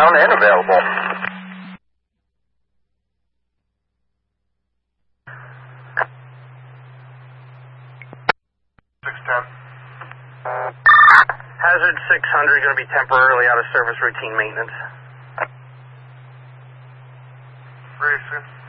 inbound and available. Hazard 600 going to be temporarily out of service, routine maintenance. Racing.